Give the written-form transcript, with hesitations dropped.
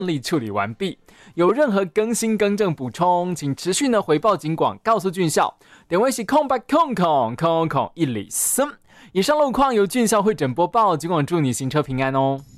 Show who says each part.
Speaker 1: 利处理完毕。有任何更新更正补充，请持续回报警广，告诉俊孝。电话是0800000103。以上路况由俊孝会诊播报，警广祝你行车平安哦。